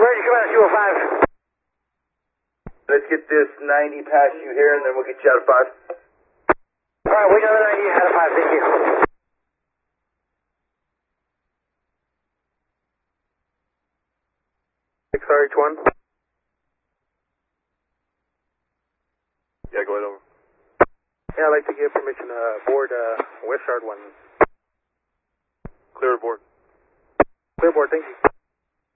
ready to come out at 205. Let's get this 90 past you here, and then we'll get you out of 5. All right, wait on the 90 out of 5, thank you. XRH1. Yeah, go ahead over. Yeah, I'd like to give permission to board West Yard 1. Clear aboard. Clear aboard, thank you.